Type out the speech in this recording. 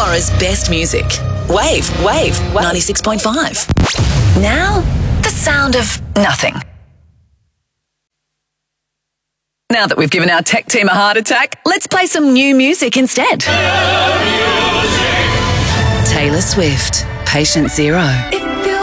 Tomorrow's best music. Wave 96.5. Now, the sound of nothing. Now that we've given our tech team a heart attack, let's play some new music instead. Taylor Swift, Patient Zero.